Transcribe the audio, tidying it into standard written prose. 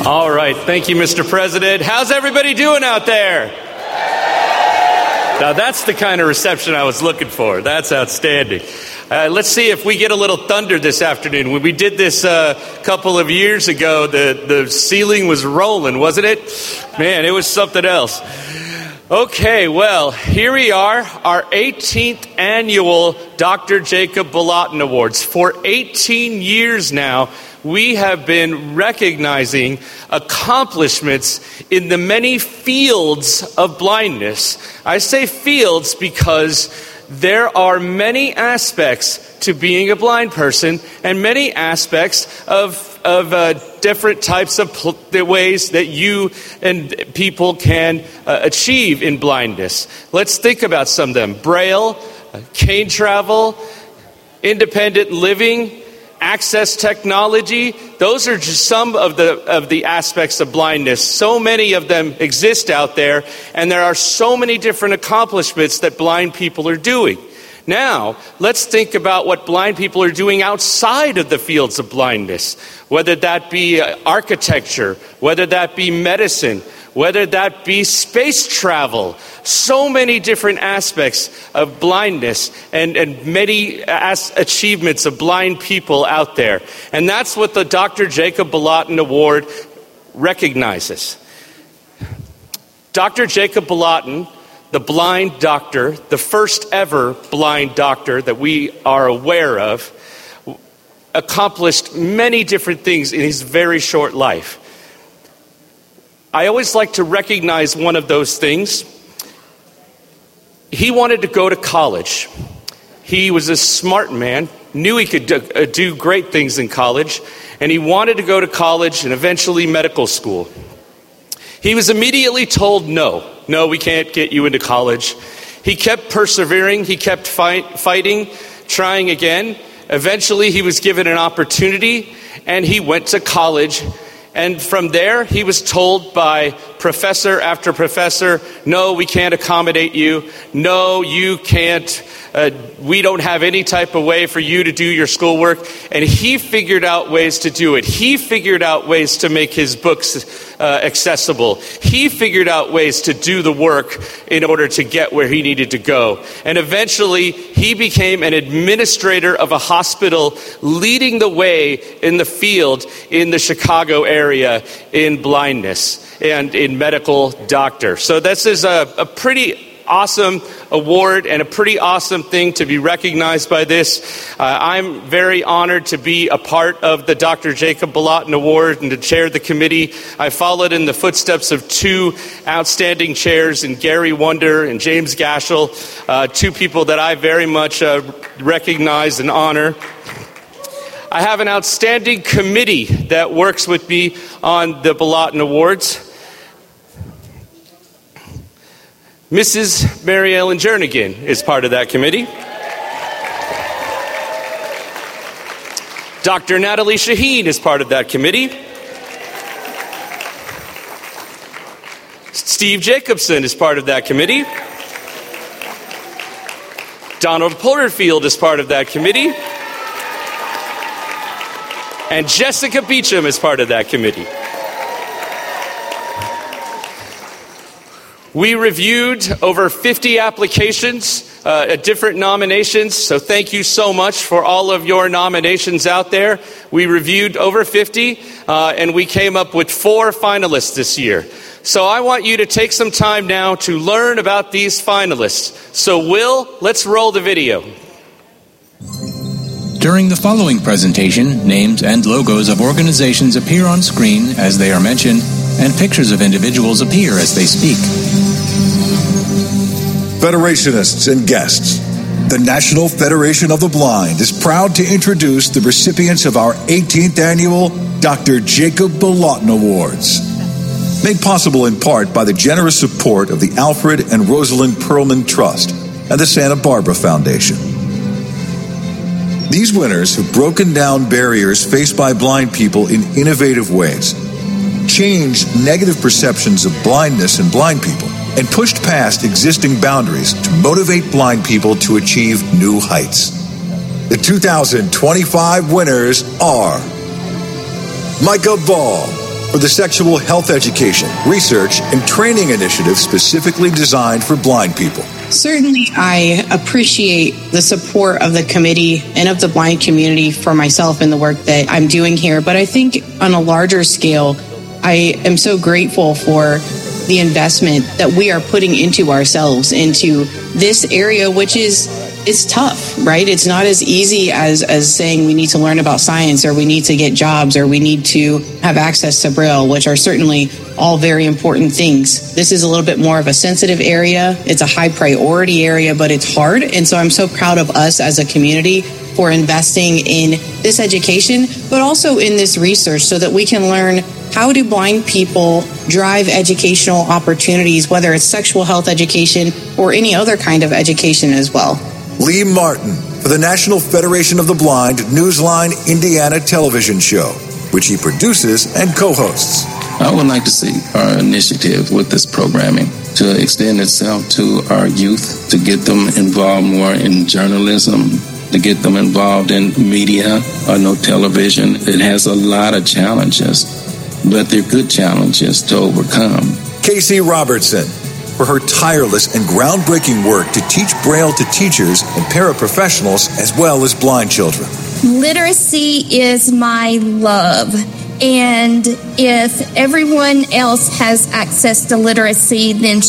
All right. Thank you, Mr. President. How's everybody doing out there? Now, that's the kind of reception I was looking for. That's outstanding. Let's see if we get a little thunder this afternoon. When we did this a couple of years ago, the ceiling was rolling, wasn't it? Man, it was something else. Okay, well, here we are, our 18th annual Dr. Jacob Bolotin Awards. For 18 years now, we have been recognizing accomplishments in the many fields of blindness. I say fields because there are many aspects to being a blind person and many aspects of different types of ways that you and people can achieve in blindness. Let's think about some of them. Braille, cane travel, independent living, access technology. Those are just some of the aspects of blindness. So many of them exist out there, and there are so many different accomplishments that blind people are doing. Now, let's think about what blind people are doing outside of the fields of blindness, whether that be architecture, whether that be medicine, whether that be space travel. So many different aspects of blindness and many achievements of blind people out there. And that's what the Dr. Jacob Bolotin Award recognizes. Dr. Jacob Bolotin, the blind doctor, the first ever blind doctor that we are aware of, accomplished many different things in his very short life. I always like to recognize one of those things. He wanted to go to college. He was a smart man, knew he could do great things in college, and he wanted to go to college and eventually medical school. He was immediately told no, we can't get you into college. He kept persevering, he kept fighting, trying again. Eventually he was given an opportunity and he went to college. And from there, he was told by professor after professor, no, we can't accommodate you. No, you can't. We don't have any type of way for you to do your schoolwork. And he figured out ways to do it. He figured out ways to make his books accessible. He figured out ways to do the work in order to get where he needed to go. And eventually, he became an administrator of a hospital, leading the way in the field in the Chicago area in blindness and in medical doctor. So this is a pretty awesome award and a pretty awesome thing to be recognized by this. I'm very honored to be a part of the Dr. Jacob Bolotin Award and to chair the committee. I followed in the footsteps of two outstanding chairs in Gary Wonder and James Gashel, two people that I very much recognize and honor. I have an outstanding committee that works with me on the Bolotin Awards. Mrs. Mary Ellen Jernigan is part of that committee. Dr. Natalie Shaheen is part of that committee. Steve Jacobson is part of that committee. Donald Porterfield is part of that committee. And Jessica Beecham is part of that committee. We reviewed over 50 applications, different nominations, so thank you so much for all of your nominations out there. We reviewed over 50, and we came up with 4 finalists this year. So I want you to take some time now to learn about these finalists. So Will, let's roll the video. During the following presentation, names and logos of organizations appear on screen as they are mentioned, and pictures of individuals appear as they speak. Federationists and guests, the National Federation of the Blind is proud to introduce the recipients of our 18th annual Dr. Jacob Bolotin Awards. Made possible in part by the generous support of the Alfred and Rosalind Perlman Trust and the Santa Barbara Foundation. These winners have broken down barriers faced by blind people in innovative ways, changed negative perceptions of blindness and blind people, and pushed past existing boundaries to motivate blind people to achieve new heights. The 2025 winners are Micah Ball, for the sexual health education, research, and training initiative specifically designed for blind people. Certainly, I appreciate the support of the committee and of the blind community for myself and the work that I'm doing here. But I think on a larger scale, I am so grateful for the investment that we are putting into ourselves, into this area, which it's tough, right? It's not as easy as saying we need to learn about science, or we need to get jobs, or we need to have access to Braille, which are certainly all very important things. This is a little bit more of a sensitive area. It's a high priority area, but it's hard. And so I'm so proud of us as a community for investing in this education, but also in this research so that we can learn how do blind people drive educational opportunities, whether it's sexual health education or any other kind of education as well. Lee Martin for the National Federation of the Blind Newsline Indiana television show, which he produces and co-hosts. I would like to see our initiative with this programming to extend itself to our youth, to get them involved more in journalism, to get them involved in media. I know television, it has a lot of challenges, but they're good challenges to overcome. Casey Robertson for her tireless and groundbreaking work to teach Braille to teachers and paraprofessionals as well as blind children. Literacy is my love. And if everyone else has access to literacy, then